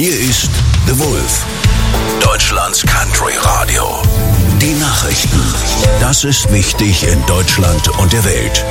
Hier ist The Wolf, Deutschlands Country Radio. Die Nachrichten. Das ist wichtig in Deutschland und der Welt.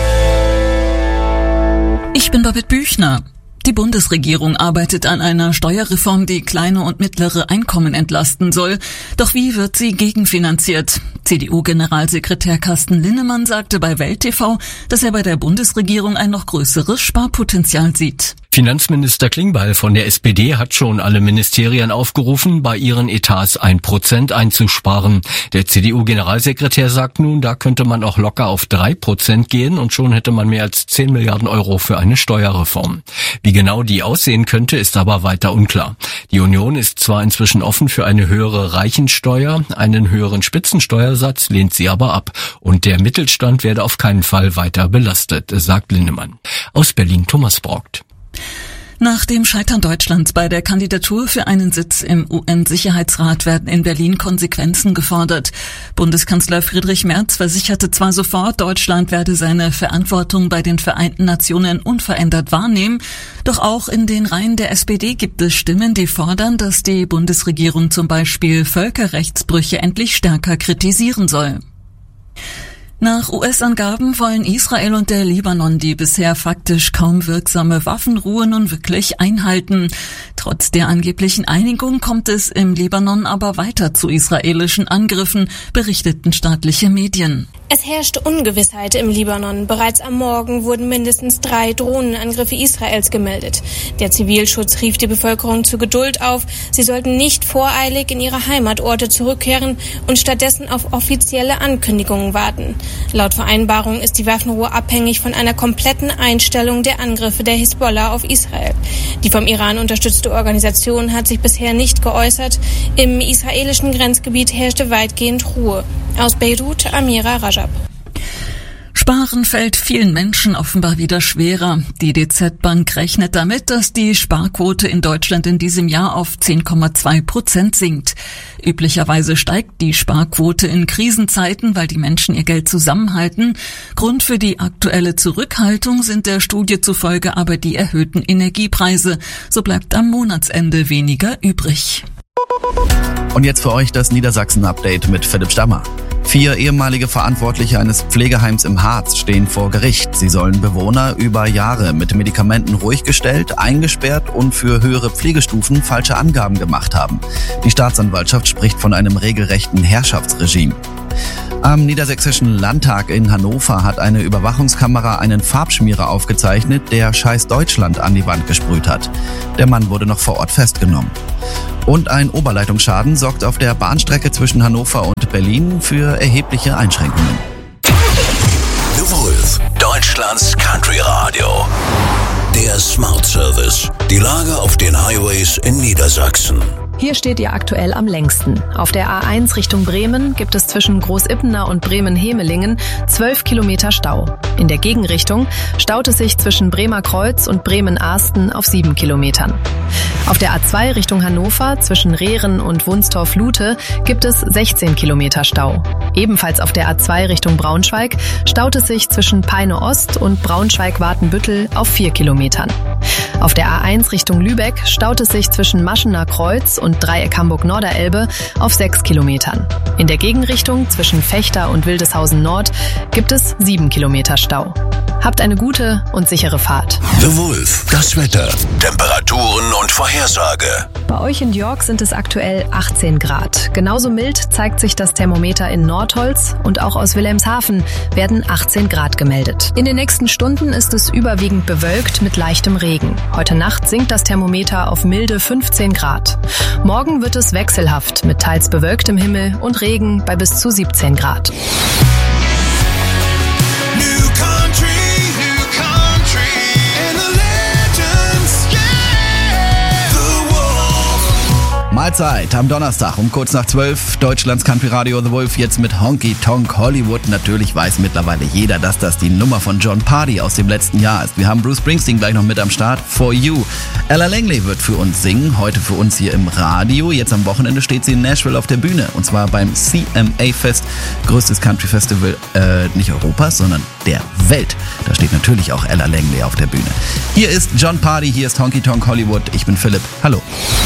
Ich bin Babette Büchner. Die Bundesregierung arbeitet an einer Steuerreform, die kleine und mittlere Einkommen entlasten soll. Doch wie wird sie gegenfinanziert? CDU-Generalsekretär Carsten Linnemann sagte bei Welt TV, dass er bei der Bundesregierung ein noch größeres Sparpotenzial sieht. Finanzminister Klingbeil von der SPD hat schon alle Ministerien aufgerufen, bei ihren Etats 1% einzusparen. Der CDU-Generalsekretär sagt nun, da könnte man auch locker auf 3% gehen und schon hätte man mehr als 10 Milliarden Euro für eine Steuerreform. Wie genau die aussehen könnte, ist aber weiter unklar. Die Union ist zwar inzwischen offen für eine höhere Reichensteuer, einen höheren Spitzensteuersatz lehnt sie aber ab. Und der Mittelstand werde auf keinen Fall weiter belastet, sagt Linnemann. Aus Berlin Thomas Braugt. Nach dem Scheitern Deutschlands bei der Kandidatur für einen Sitz im UN-Sicherheitsrat werden in Berlin Konsequenzen gefordert. Bundeskanzler Friedrich Merz versicherte zwar sofort, Deutschland werde seine Verantwortung bei den Vereinten Nationen unverändert wahrnehmen, doch auch in den Reihen der SPD gibt es Stimmen, die fordern, dass die Bundesregierung zum Beispiel Völkerrechtsbrüche endlich stärker kritisieren soll. Nach US-Angaben wollen Israel und der Libanon die bisher faktisch kaum wirksame Waffenruhe nun wirklich einhalten. Trotz der angeblichen Einigung kommt es im Libanon aber weiter zu israelischen Angriffen, berichteten staatliche Medien. Es herrscht Ungewissheit im Libanon. Bereits am Morgen wurden mindestens 3 Drohnenangriffe Israels gemeldet. Der Zivilschutz rief die Bevölkerung zu Geduld auf. Sie sollten nicht voreilig in ihre Heimatorte zurückkehren und stattdessen auf offizielle Ankündigungen warten. Laut Vereinbarung ist die Waffenruhe abhängig von einer kompletten Einstellung der Angriffe der Hisbollah auf Israel. Die vom Iran unterstützte Organisation hat sich bisher nicht geäußert. Im israelischen Grenzgebiet herrschte weitgehend Ruhe. Aus Beirut, Amira Rajab. Sparen fällt vielen Menschen offenbar wieder schwerer. Die DZ Bank rechnet damit, dass die Sparquote in Deutschland in diesem Jahr auf 10,2% sinkt. Üblicherweise steigt die Sparquote in Krisenzeiten, weil die Menschen ihr Geld zusammenhalten. Grund für die aktuelle Zurückhaltung sind der Studie zufolge aber die erhöhten Energiepreise. So bleibt am Monatsende weniger übrig. Und jetzt für euch das Niedersachsen-Update mit Philipp Stammer. 4 ehemalige Verantwortliche eines Pflegeheims im Harz stehen vor Gericht. Sie sollen Bewohner über Jahre mit Medikamenten ruhig gestellt, eingesperrt und für höhere Pflegestufen falsche Angaben gemacht haben. Die Staatsanwaltschaft spricht von einem regelrechten Herrschaftsregime. Am Niedersächsischen Landtag in Hannover hat eine Überwachungskamera einen Farbschmierer aufgezeichnet, der Scheiß Deutschland an die Wand gesprüht hat. Der Mann wurde noch vor Ort festgenommen. Und ein Oberleitungsschaden sorgt auf der Bahnstrecke zwischen Hannover und Berlin für erhebliche Einschränkungen. The Wolf, Deutschlands Country Radio. Der Smart Service. Die Lage auf den Highways in Niedersachsen. Hier steht ihr aktuell am längsten. Auf der A1 Richtung Bremen gibt es zwischen Großippener und Bremen-Hemelingen 12 Kilometer Stau. In der Gegenrichtung staut es sich zwischen Bremer Kreuz und Bremen-Ahsten auf 7 Kilometern. Auf der A2 Richtung Hannover zwischen Rehren und Wunstorf-Lute gibt es 16 Kilometer Stau. Ebenfalls auf der A2 Richtung Braunschweig staut es sich zwischen Peine Ost und Braunschweig-Watenbüttel auf 4 Kilometern. Auf der A1 Richtung Lübeck staut es sich zwischen Maschener Kreuz und Dreieck Hamburg-Norderelbe auf 6 Kilometern. In der Gegenrichtung zwischen Vechta und Wildeshausen Nord gibt es 7 Kilometer Stau. Habt eine gute und sichere Fahrt. The Wolf, das Wetter, Temperaturen und Vorhersage. Bei euch in York sind es aktuell 18 Grad. Genauso mild zeigt sich das Thermometer in Nordholz und auch aus Wilhelmshaven werden 18 Grad gemeldet. In den nächsten Stunden ist es überwiegend bewölkt mit leichtem Regen. Heute Nacht sinkt das Thermometer auf milde 15 Grad. Morgen wird es wechselhaft mit teils bewölktem Himmel und Regen bei bis zu 17 Grad. Mahlzeit am Donnerstag um kurz nach 12. Deutschlands Country Radio The Wolf jetzt mit Honky Tonk Hollywood. Natürlich weiß mittlerweile jeder, dass das die Nummer von John Party aus dem letzten Jahr ist. Wir haben Bruce Springsteen gleich noch mit am Start. For You. Ella Langley wird für uns singen. Heute für uns hier im Radio. Jetzt am Wochenende steht sie in Nashville auf der Bühne. Und zwar beim CMA Fest. Größtes Country Festival nicht Europas, sondern der Welt. Da steht natürlich auch Ella Langley auf der Bühne. Hier ist John Party. Hier ist Honky Tonk Hollywood. Ich bin Philipp. Hallo.